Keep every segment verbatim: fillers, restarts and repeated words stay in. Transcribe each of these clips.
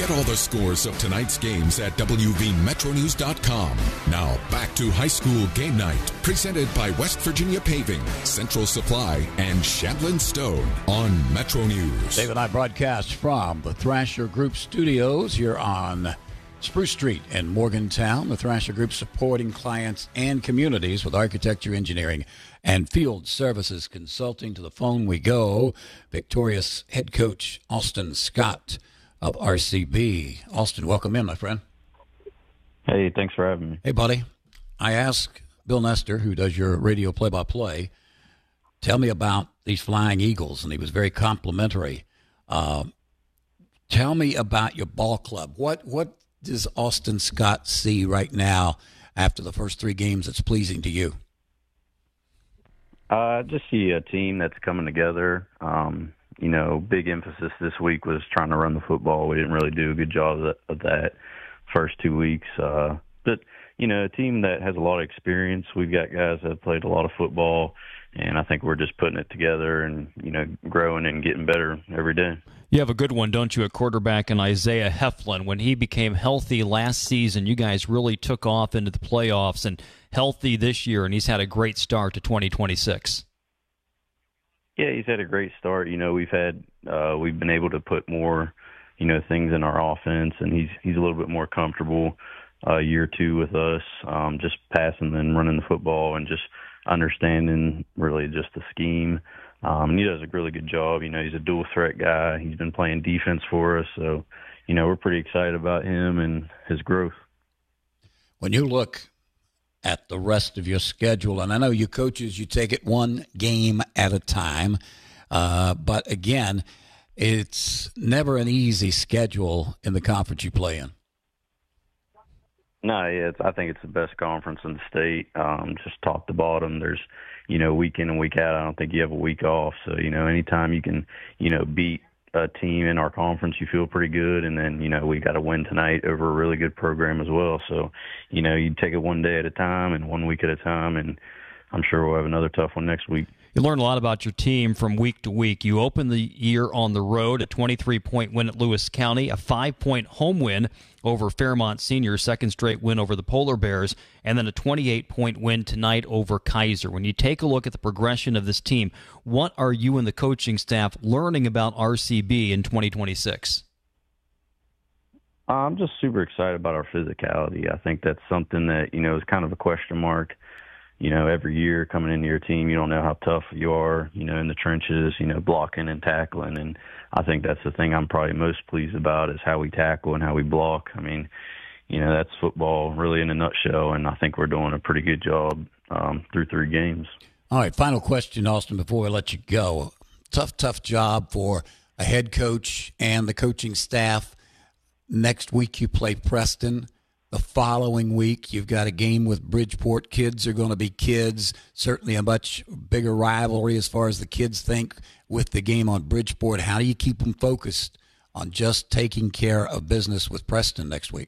Get all the scores of tonight's games at W V Metro News dot com. Now back to high school game night, presented by West Virginia Paving, Central Supply, and Shandlin Stone on Metro News. Dave and I broadcast from the Thrasher Group studios here on Spruce Street in Morgantown. The Thrasher Group supporting clients and communities with architecture, engineering, and field services consulting. To the phone we go. Victorious head coach Austin Scott of R C B. Austin, welcome in, my friend. Hey, thanks for having me. Hey, buddy. I asked Bill Nestor, who does your radio play-by-play, tell me about these Flying Eagles, and he was very complimentary. Uh, tell me about your ball club. What what does Austin Scott see right now after the first three games that's pleasing to you? Uh, I just see a team that's coming together. Um, you know, big emphasis this week was trying to run the football. We didn't really do a good job of that, of that first two weeks. Uh, but, you know, a team that has a lot of experience. We've got guys that have played a lot of football, and I think we're just putting it together and, you know, growing and getting better every day. You have a good one, don't you, at quarterback in Isaiah Heflin. When he became healthy last season, you guys really took off into the playoffs, and healthy this year, and he's had a great start to twenty twenty-six. Yeah, he's had a great start. You know, we've had uh, we've been able to put more, you know, things in our offense, and he's he's a little bit more comfortable uh, year two with us, um, just passing and running the football and just understanding really just the scheme. Um, and he does a really good job. You know, he's a dual threat guy. He's been playing defense for us, so you know we're pretty excited about him and his growth. When you look at the rest of your schedule, and I know you coaches, you take it one game at a time, uh, but again, it's never an easy schedule in the conference you play in. No, yeah, it's, I think it's the best conference in the state, um, just top to bottom. There's, you know, week in and week out, I don't think you have a week off. So, you know, anytime you can, you know, beat a team in our conference, you feel pretty good. And then, you know, we got to win tonight over a really good program as well. So, you know, you take it one day at a time and one week at a time, and I'm sure we'll have another tough one next week. You learn a lot about your team from week to week. You open the year on the road, a twenty-three point win at Lewis County, a five point home win over Fairmont Senior, second straight win over the Polar Bears, and then a twenty-eight point win tonight over Kaiser. When you take a look at the progression of this team, what are you and the coaching staff learning about R C B in twenty twenty-six? I'm just super excited about our physicality. I think that's something that, you know, is kind of a question mark. You know, every year coming into your team, you don't know how tough you are, you know, in the trenches, you know, blocking and tackling. And I think that's the thing I'm probably most pleased about is how we tackle and how we block. I mean, you know, that's football really in a nutshell, and I think we're doing a pretty good job um, through three games. All right, final question, Austin, before we let you go. Tough, tough job for a head coach and the coaching staff. Next week you play Preston. The following week, you've got a game with Bridgeport. Kids are going to be kids. Certainly a much bigger rivalry as far as the kids think with the game on Bridgeport. How do you keep them focused on just taking care of business with Preston next week?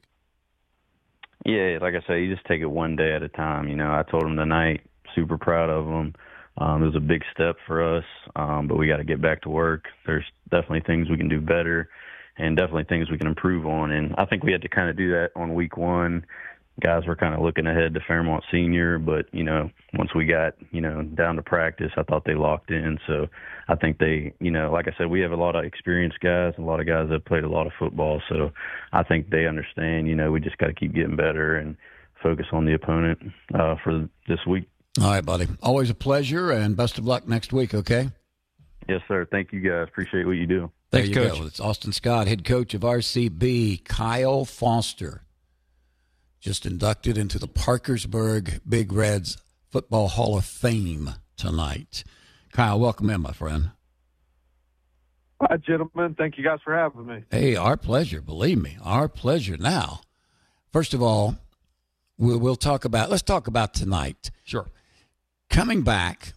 Yeah, like I say, you just take it one day at a time. You know, I told them tonight, super proud of them. Um, it was a big step for us, um, but we got to get back to work. There's definitely things we can do better, and definitely things we can improve on. And I think we had to kind of do that on week one. Guys were kind of looking ahead to Fairmont Senior, but, you know, once we got, you know, down to practice, I thought they locked in. So I think they, you know, like I said, we have a lot of experienced guys, a lot of guys that played a lot of football. So I think they understand, you know, we just got to keep getting better and focus on the opponent uh, for this week. All right, buddy. Always a pleasure, and best of luck next week, okay? Yes, sir. Thank you, guys. Appreciate what you do. Thanks, there you Coach. go. It's Austin Scott, head coach of R C B. Kyle Foster just inducted into the Parkersburg Big Reds Football Hall of Fame tonight. Kyle, welcome in, my friend. Hi, gentlemen. Thank you guys for having me. Hey, our pleasure. Believe me, our pleasure. Now, first of all, we'll, we'll talk about, let's talk about tonight. Sure. Coming back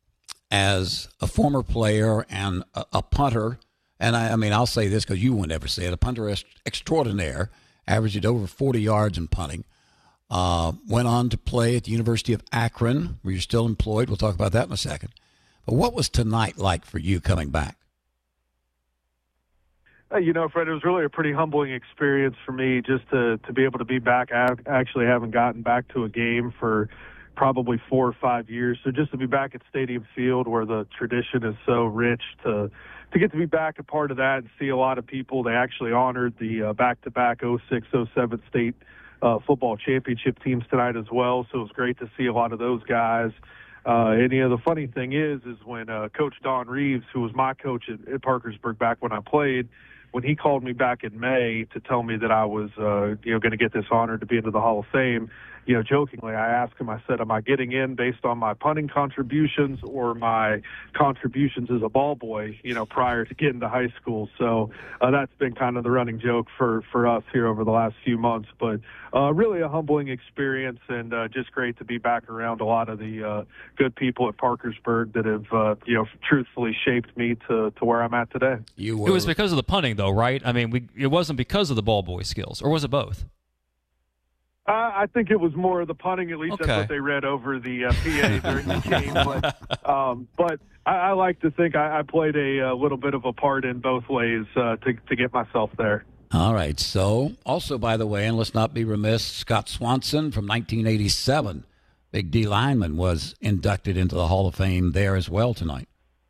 as a former player and a, a punter, and I, I mean, I'll say this because you wouldn't ever say it, a punter ex- extraordinaire, averaged over forty yards in punting, uh, went on to play at the University of Akron, where you're still employed. We'll talk about that in a second. But what was tonight like for you coming back? Uh, You know, Fred, it was really a pretty humbling experience for me just to, to be able to be back. I actually haven't gotten back to a game for probably four or five years. So just to be back at Stadium Field where the tradition is so rich, to to get to be back a part of that and see a lot of people. They actually honored the uh, back-to-back oh six oh seven state uh, football championship teams tonight as well. So it was great to see a lot of those guys. Uh, and, you know, the funny thing is, is when uh, Coach Don Reeves, who was my coach at, at Parkersburg back when I played, when he called me back in May to tell me that I was, uh, you know, going to get this honor to be into the Hall of Fame, you know, jokingly, I asked him, I said, am I getting in based on my punting contributions or my contributions as a ball boy, you know, prior to getting to high school? So uh, that's been kind of the running joke for, for us here over the last few months. But uh, really a humbling experience, and uh, just great to be back around a lot of the uh, good people at Parkersburg that have, uh, you know, truthfully shaped me to, to where I'm at today. You were... It was because of the punting, though, right? I mean, we, it wasn't because of the ball boy skills, or was it both? Uh, I think it was more of the punting. At least okay. That's what they read over the uh, P A during the game. But, um, but I, I like to think I, I played a, a little bit of a part in both ways uh, to, to get myself there. All right. So, also, by the way, and let's not be remiss, Scott Swanson from nineteen eighty-seven, Big D lineman, was inducted into the Hall of Fame there as well tonight.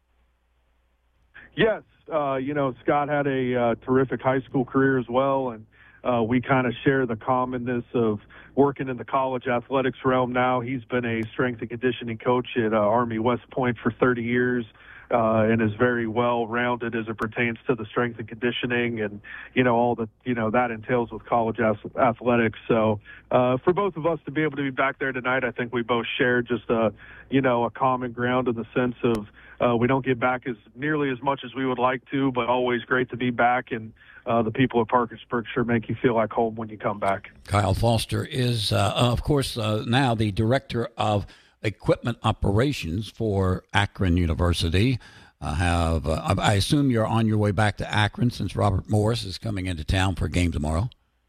Yes. Uh, you know, Scott had a uh, terrific high school career as well, and Uh, we kind of share the commonness of working in the college athletics realm now. He's been a strength and conditioning coach at uh, Army West Point for thirty years uh, and is very well-rounded as it pertains to the strength and conditioning and, you know, all that, you know, that entails with college athletics. So uh, for both of us to be able to be back there tonight, I think we both share just a, you know, a common ground in the sense of uh, we don't get back as nearly as much as we would like to, but always great to be back. And Uh, the people of Parkersburg sure make you feel like home when you come back. Kyle Foster is, uh, of course, uh, now the director of equipment operations for Akron University. Uh, have uh, I assume you're on your way back to Akron since Robert Morris is coming into town for a game tomorrow?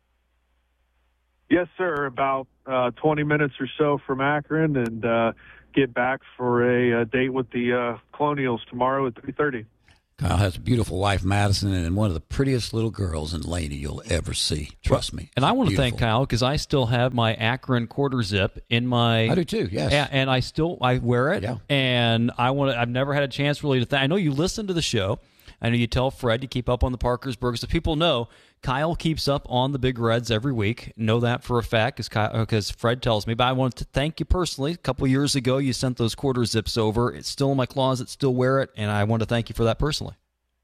Yes, sir. About uh, twenty minutes or so from Akron, and uh, get back for a, a date with the uh, Colonials tomorrow at three thirty. Kyle has a beautiful wife, Madison, and one of the prettiest little girls in Laney you'll ever see. Trust me. And I want to beautiful. thank Kyle because I still have my Akron quarter zip in my. I do too. Yes. Yeah, and I still I wear it. Yeah. And I want to. I've never had a chance really to. Th- I know you listen to the show. I know you tell Fred to keep up on the Parkersburg, so people know Kyle keeps up on the Big Reds every week. Know that for a fact because Fred tells me. But I wanted to thank you personally. A couple of years ago, you sent those quarter zips over. It's still in my closet. Still wear it, and I want to thank you for that personally.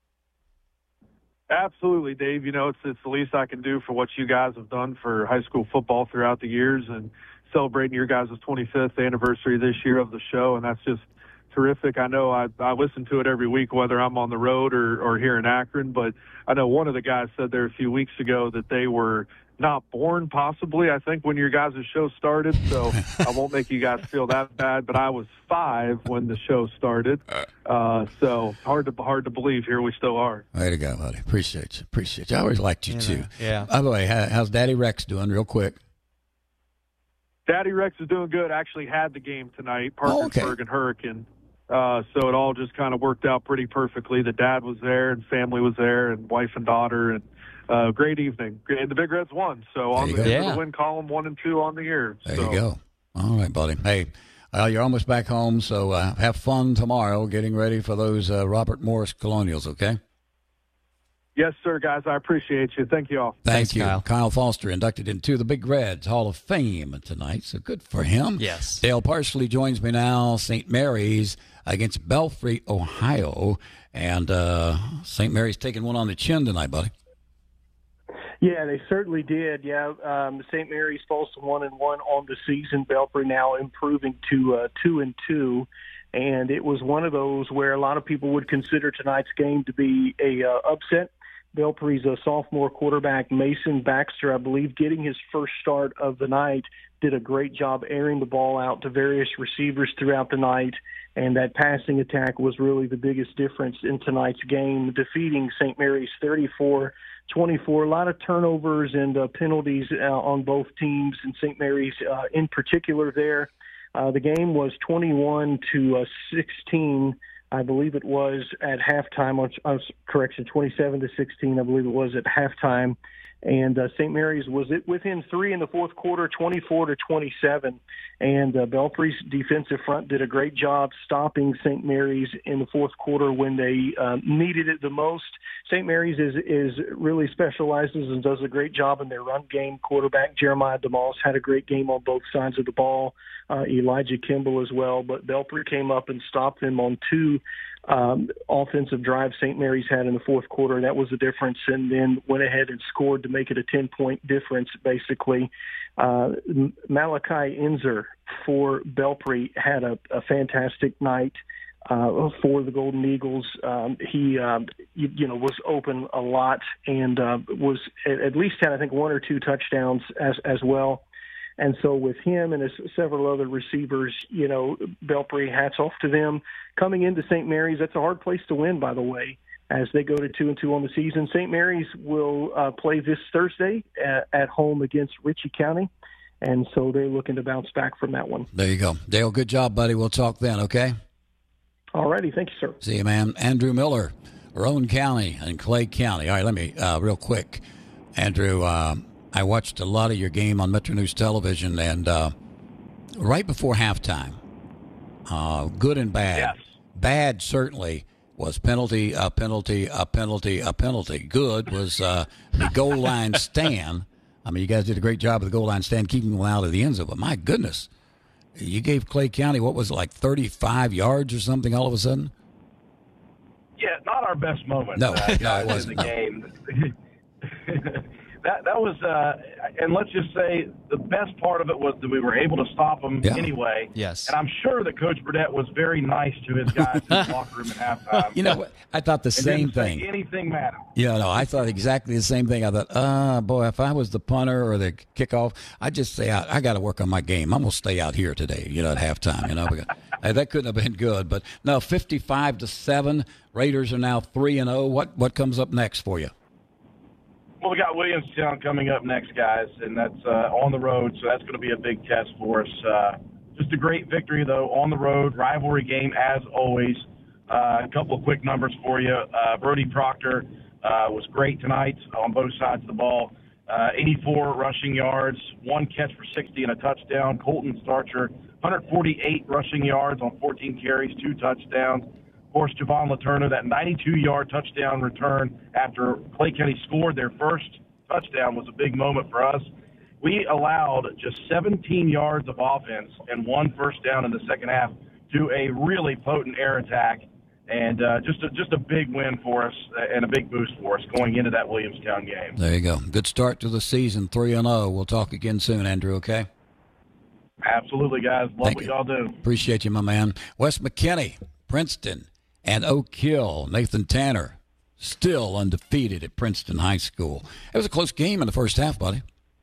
Absolutely, Dave. You know, it's it's the least I can do for what you guys have done for high school football throughout the years, and celebrating your guys' twenty-fifth anniversary this year of the show, and that's just terrific. I know I, I listen to it every week, whether I'm on the road or, or here in Akron, but I know one of the guys said there a few weeks ago that they were not born, possibly, I think, when your guys' show started, so I won't make you guys feel that bad, but I was five when the show started, uh, so hard to hard to believe here we still are. Way to go, buddy. Appreciate you. Appreciate you. I always liked you, you too. Know, yeah. By the way, how's Daddy Rex doing real quick? Daddy Rex is doing good. Actually had the game tonight, Parkersburg oh, okay. and Hurricane. Uh, so it all just kind of worked out pretty perfectly. The dad was there and family was there and wife and daughter, and uh, great evening. And the Big Reds won. So on the, yeah. the win column, one and two on the year. There so. you go. All right, buddy. Hey, uh, you're almost back home, so uh, have fun tomorrow getting ready for those uh, Robert Morris Colonials, okay? Yes, sir, guys. I appreciate you. Thank you all. Thank Thanks, you. Kyle. Kyle Foster inducted into the Big Reds Hall of Fame tonight, so good for him. Yes. Dale Parsley joins me now, Saint Mary's against Belfry, Ohio, and uh, Saint Mary's taking one on the chin tonight, buddy. Yeah, they certainly did. Yeah, um, Saint Mary's falls to one and one on the season. Belfry now improving to uh, two and two, and it was one of those where a lot of people would consider tonight's game to be a uh, upset. Belfry's a sophomore quarterback, Mason Baxter, I believe, getting his first start of the night, did a great job airing the ball out to various receivers throughout the night, and that passing attack was really the biggest difference in tonight's game, defeating Saint Mary's thirty-four twenty-four. A lot of turnovers and uh, penalties uh, on both teams, and Saint Mary's uh, in particular there. Uh, the game was twenty-one to sixteen I believe it was at halftime. On, on correction, twenty-seven to sixteen. I believe it was at halftime. And uh, Saint Mary's was it within three in the fourth quarter, twenty-four to twenty-seven. And uh, Belpre's defensive front did a great job stopping Saint Mary's in the fourth quarter when they uh, needed it the most. Saint Mary's is is really specializes and does a great job in their run game. Quarterback Jeremiah DeMoss had a great game on both sides of the ball. Uh, Elijah Kimball as well. But Belpre came up and stopped them on two Um, offensive drive Saint Mary's had in the fourth quarter. That was the difference, and then went ahead and scored to make it a ten-point difference, basically. Uh, Malachi Enzer for Belpre had a, a fantastic night uh, for the Golden Eagles. Um, he, uh, you, you know, was open a lot and uh, was at, at least had, I think, one or two touchdowns as as well. And so with him and his several other receivers, you know, Belpre, hats off to them. Coming into Saint Mary's, that's a hard place to win, by the way, as they go to two and two on the season. Saint Mary's will uh, play this Thursday at, at home against Ritchie County, and so they're looking to bounce back from that one. There you go. Dale, good job, buddy. We'll talk then, okay? All righty. Thank you, sir. See you, man. Andrew Miller, Roane County and Clay County. All right, let me, uh, real quick, Andrew, uh, I watched a lot of your game on Metro News Television, and uh, right before halftime, uh, good and bad. Yes. Bad certainly was penalty, a penalty, a penalty, a penalty. Good was uh, the goal line stand. I mean, you guys did a great job of the goal line stand, keeping them out of the end zone. But my goodness, you gave Clay County, what was it, like thirty-five yards or something all of a sudden? Yeah, not our best moment. No, uh, no, it wasn't. In the game. That that was, uh, and let's just say the best part of it was that we were able to stop them Yeah. anyway. Yes. And I'm sure that Coach Burdett was very nice to his guys in the locker room at halftime. You know what? I thought the And same didn't say thing. anything mattered. Yeah, no, I thought exactly the same thing. I thought, ah, boy, if I was the punter or the kickoff, I'd just stay out. I got to work on my game. I'm going to stay out here today, you know, at halftime, you know. Because, hey, that couldn't have been good. But, no, fifty-five to seven. Raiders are now three and oh. What what comes up next for you? Well, we got Williamstown coming up next, guys, and that's uh, on the road, so that's going to be a big test for us. Uh, just a great victory, though, on the road, rivalry game as always. Uh, a couple of quick numbers for you. Uh, Brody Proctor uh, was great tonight on both sides of the ball. Uh, eighty-four rushing yards, one catch for sixty and a touchdown. Colton Starcher, one hundred forty-eight rushing yards on fourteen carries, two touchdowns. Of course, Javon Laterno, that ninety-two-yard touchdown return after Clay County scored their first touchdown was a big moment for us. We allowed just seventeen yards of offense and one first down in the second half to a really potent air attack, and uh, just a, just a big win for us and a big boost for us going into that Williamstown game. There you go. Good start to the season, three and oh. We'll talk again soon, Andrew, okay? Absolutely, guys. Love Thank what you. y'all do. Appreciate you, my man. West McKinney, Princeton, and Oak Hill. Nathan Tanner still undefeated at Princeton High School. It was a close game in the first half, buddy.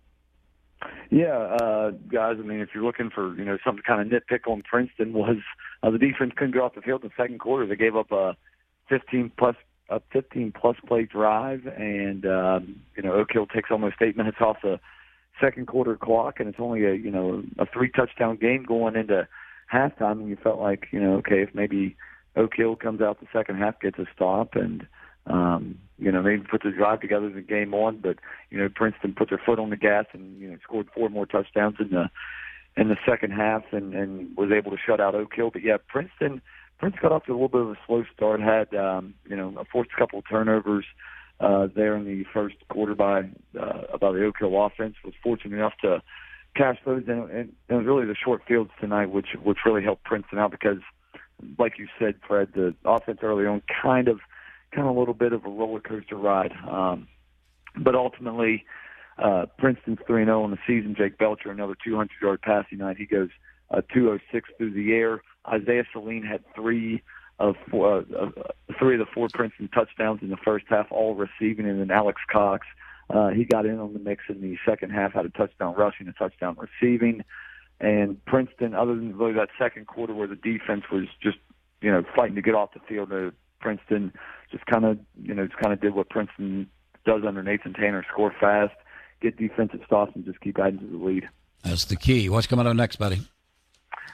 Yeah, uh, guys, I mean, if you're looking for, you know, something kind of nitpick on Princeton was uh, the defense couldn't get off the field in the second quarter. They gave up a fifteen plus a fifteen plus play drive, and, um, you know, Oak Hill takes almost eight minutes off the second quarter clock, and it's only a, you know, a three touchdown game going into halftime, and you felt like, you know, okay, if maybe Oak Hill comes out the second half, gets a stop, and, um, you know, maybe put the drive together in game one. But, you know, Princeton put their foot on the gas and, you know, scored four more touchdowns in the in the second half and, and was able to shut out Oak Hill. But, yeah, Princeton Princeton got off to a little bit of a slow start, had, um, you know, forced a couple of turnovers uh, there in the first quarter by, uh, by the Oak Hill offense, was fortunate enough to cash those. And, and it was really the short fields tonight, which, which really helped Princeton out because, like you said, Fred, the offense early on kind of kind of a little bit of a roller coaster ride. Um, but ultimately, uh, Princeton's three and oh on the season. Jake Belcher, another two hundred yard passing night. He goes uh, two oh six through the air. Isaiah Saline had three of four, uh, uh, three of the four Princeton touchdowns in the first half, all receiving. And then Alex Cox, uh, he got in on the mix in the second half, had a touchdown rushing, a touchdown receiving. And Princeton, other than really that second quarter where the defense was just, you know, fighting to get off the field, uh, Princeton just kind of, you know, just kind of did what Princeton does under Nathan Tanner: score fast, get defensive stops, and just keep adding to the lead. That's the key. What's coming up next, buddy?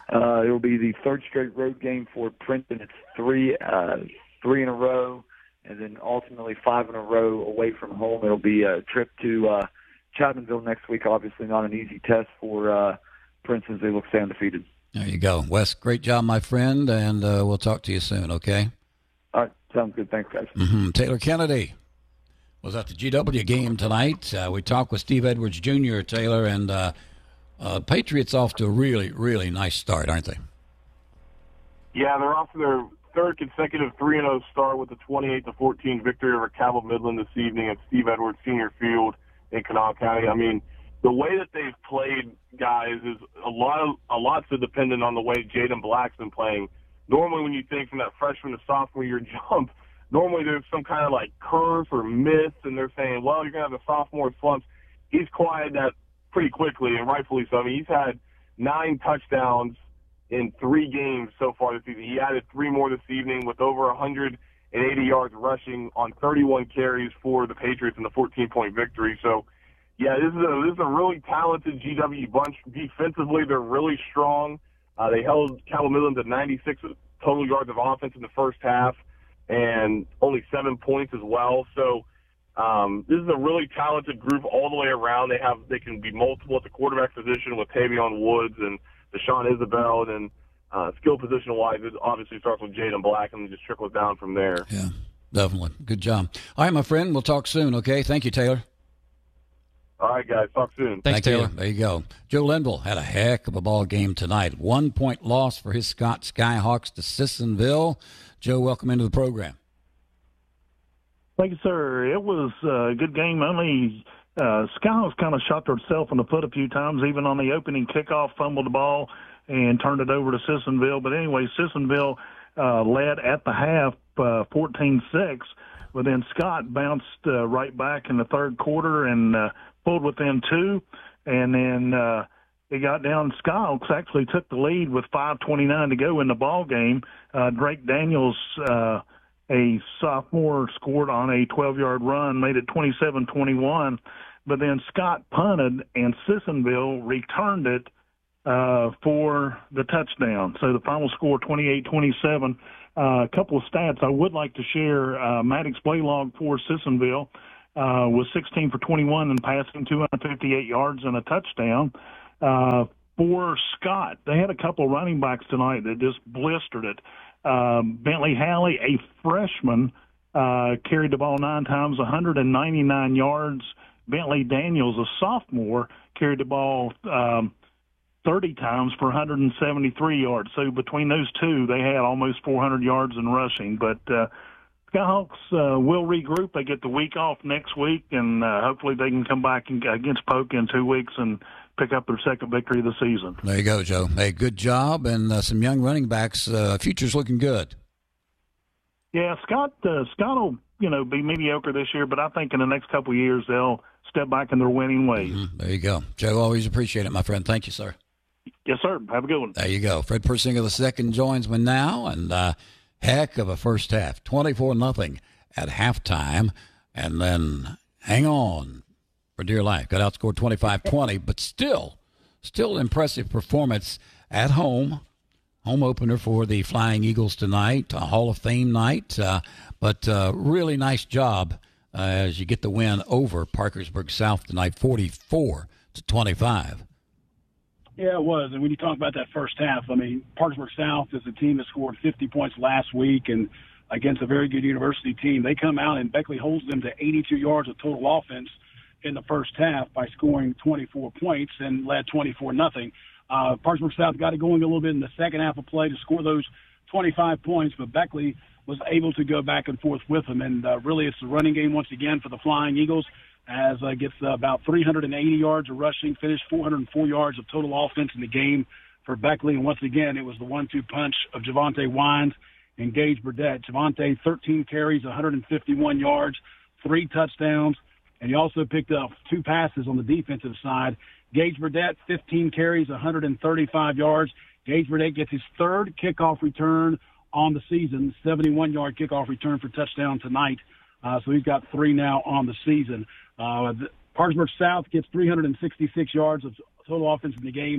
Uh, it'll be the third straight road game for Princeton. It's three, uh, three in a row, and then ultimately five in a row away from home. It'll be a trip to uh, Chapmanville next week. Obviously, not an easy test for uh, Princeton as they look to stay undefeated. There you go, Wes. Great job, my friend, and uh, we'll talk to you soon. Okay. All right, sounds good. Thanks, guys. Mm-hmm. Taylor Kennedy was at the G W game tonight. Uh, we talked with Steve Edwards Junior, Taylor, and uh, uh, Patriots off to a really, really nice start, aren't they? Yeah, they're off to their third consecutive three and oh start with a twenty-eight to fourteen victory over Cabell Midland this evening at Steve Edwards Senior Field in Kanawha County. I mean, the way that they've played, guys, is a lot of a lot so dependent on the way Jaden Black's been playing. Normally, when you think from that freshman to sophomore year jump, normally there's some kind of like curve or myth, and they're saying, well, you're going to have the sophomore slumps. He's quieted that pretty quickly, and rightfully so. I mean, he's had nine touchdowns in three games so far this season. He added three more this evening with over one hundred eighty yards rushing on thirty-one carries for the Patriots in the fourteen-point victory. So, yeah, this is a this is a really talented G W bunch. Defensively, they're really strong. Uh, they held Cabell Midland to ninety-six total yards of offense in the first half and only seven points as well. So um, this is a really talented group all the way around. They have they can be multiple at the quarterback position with Tavion Woods and Deshaun Isabel, and then uh, skill position-wise, it obviously starts with Jaden Black and just trickles down from there. Yeah, definitely. Good job. All right, my friend, we'll talk soon, okay? Thank you, Taylor. All right, guys. Talk soon. Thanks, Thank Taylor. You. There you go. Joe Linville had a heck of a ball game tonight. One-point loss for his Scott Skyhawks to Sissonville. Joe, welcome into the program. Thank you, sir. It was a good game. Only uh, Skyhawks kind of shot themselves in the foot a few times, even on the opening kickoff, fumbled the ball and turned it over to Sissonville. But anyway, Sissonville uh, led at the half uh, fourteen six, but then Scott bounced uh, right back in the third quarter and uh, pulled within two, and then uh, it got down. Skyhawks actually took the lead with five twenty-nine to go in the ball game. Uh, Drake Daniels, uh, a sophomore, scored on a twelve-yard run, made it twenty-seven twenty-one, but then Scott punted, and Sissonville returned it uh, for the touchdown. So the final score, twenty-eight twenty-seven. Uh, a couple of stats I would like to share. Uh, Maddox Blaylock for Sissonville uh, was sixteen for twenty-one and passing, two hundred fifty-eight yards and a touchdown. Uh, for Scott, they had a couple of running backs tonight that just blistered it. Um, Bentley Halley, a freshman, uh, carried the ball nine times, one hundred ninety-nine yards. Bentley Daniels, a sophomore, carried the ball um, thirty times for one hundred seventy-three yards. So between those two, they had almost four hundred yards in rushing. But uh, Skyhawks uh, will regroup. They get the week off next week, and uh, hopefully they can come back and, against Polk in two weeks and pick up their second victory of the season. There you go, Joe. Hey, good job, and uh, some young running backs. Uh, future's looking good. Yeah, Scott. Uh, Scott will, you know, be mediocre this year, but I think in the next couple of years they'll step back in their winning ways. Mm-hmm. There you go, Joe. Always appreciate it, my friend. Thank you, sir. Yes, sir. Have a good one. There you go. Fred Persinger the second joins me now, and uh, heck of a first half, twenty-four nothing at halftime, and then hang on for dear life. Got outscored twenty-five twenty, but still, still impressive performance at home. Home opener for the Flying Eagles tonight, a Hall of Fame night, uh, but uh, really nice job uh, as you get the win over Parkersburg South tonight, forty-four to twenty-five. Yeah, it was. And when you talk about that first half, I mean, Parkersburg South is a team that scored fifty points last week and against a very good university team. They come out and Beckley holds them to eighty-two yards of total offense in the first half by scoring twenty-four points and led twenty-four nothing. Uh, Parkersburg South got it going a little bit in the second half of play to score those twenty-five points, but Beckley was able to go back and forth with them. And uh, really it's the running game once again for the Flying Eagles, as uh, gets uh, about three hundred eighty yards of rushing, finished four hundred four yards of total offense in the game for Beckley. And once again, it was the one two punch of Javante Wines and Gage Burdett. Javante, thirteen carries, one hundred fifty-one yards, three touchdowns, and he also picked up two passes on the defensive side. Gage Burdett, fifteen carries, one hundred thirty-five yards. Gage Burdett gets his third kickoff return on the season, seventy-one-yard kickoff return for touchdown tonight. Uh, so he's got three now on the season. Uh, the, Parkersburg South gets three hundred sixty-six yards of total offense in the game.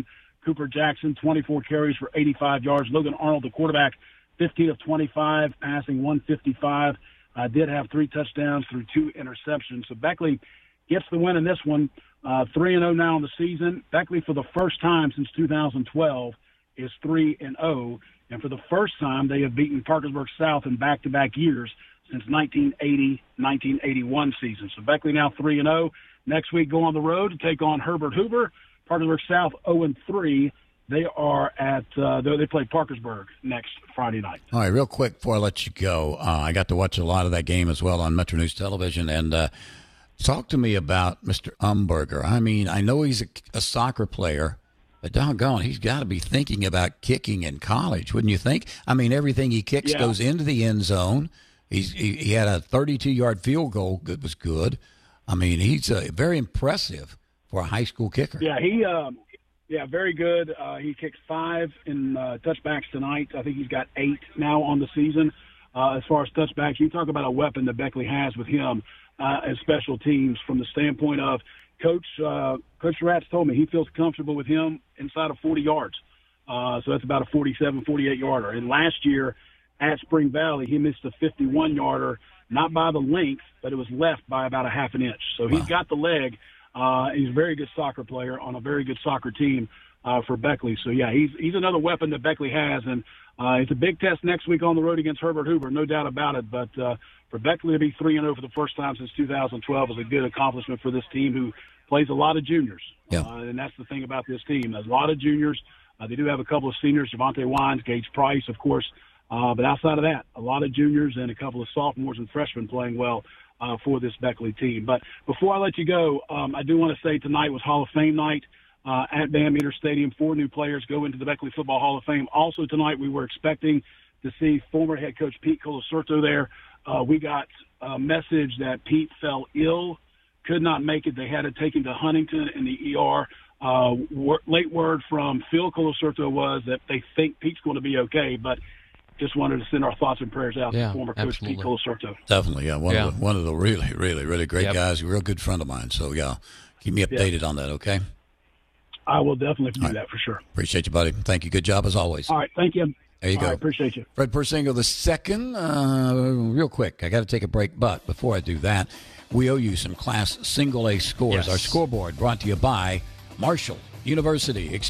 Cooper Jackson, twenty-four carries for eighty-five yards. Logan Arnold, the quarterback, fifteen of twenty-five, passing one fifty-five. Uh, did have three touchdowns through two interceptions. So Beckley gets the win in this one. Uh, three and oh now in the season. Beckley, for the first time since two thousand twelve, is three and oh. And for the first time, they have beaten Parkersburg South in back-to-back years since nineteen eighty nineteen eighty-one season. So Beckley now three and oh. Next week, go on the road to take on Herbert Hoover. Parkersburg South oh and three. They are at uh, they play Parkersburg next Friday night. All right, real quick before I let you go, uh, I got to watch a lot of that game as well on Metro News Television, and uh, talk to me about Mister Umberger. I mean, I know he's a, a soccer player, but doggone, he's got to be thinking about kicking in college, wouldn't you think? I mean, everything he kicks yeah. goes into the end zone. He's he, he had a thirty-two yard field goal that was good. I mean, he's uh, very impressive for a high school kicker. Yeah, he. Um, Yeah, very good. Uh, he kicked five in uh, touchbacks tonight. I think he's got eight now on the season. Uh, as far as touchbacks, you talk about a weapon that Beckley has with him uh, as special teams from the standpoint of Coach uh, Coach Ratz told me he feels comfortable with him inside of forty yards. Uh, so that's about a forty-seven, forty-eight yarder. And last year at Spring Valley, he missed a fifty-one yarder, not by the length, but it was left by about a half an inch. So wow. He's got the leg. Uh, he's a very good soccer player on a very good soccer team uh, for Beckley. So, yeah, he's he's another weapon that Beckley has. And uh, it's a big test next week on the road against Herbert Hoover, no doubt about it. But uh, for Beckley to be three and oh for the first time since two thousand twelve is a good accomplishment for this team who plays a lot of juniors. Yeah. Uh, and that's the thing about this team. There's a lot of juniors. Uh, they do have a couple of seniors, Javante Wines, Gage Price, of course. Uh, but outside of that, a lot of juniors and a couple of sophomores and freshmen playing well Uh, for this Beckley team. But before I let you go, um, I do want to say tonight was Hall of Fame night uh, at Van Meter Stadium. Four new players go into the Beckley Football Hall of Fame. Also tonight, we were expecting to see former head coach Pete Colasurto there. Uh, we got a message that Pete fell ill, could not make it. They had to take him to Huntington in the E R. Uh, w- late word from Phil Colasurto was that they think Pete's going to be okay, but just wanted to send our thoughts and prayers out yeah, to former coach absolutely. Pete Colasurto. Definitely, yeah. One, yeah. Of the, one of the really, really, really great yep. guys. A real good friend of mine. So, yeah, keep me updated yeah. on that, okay? I will definitely do right. that for sure. Appreciate you, buddy. Thank you. Good job as always. All right, thank you. There you All go. right, appreciate you. Fred Persingo the second. Uh, real quick, I got to take a break, but before I do that, we owe you some Class Single A scores. Yes. Our scoreboard brought to you by Marshall University.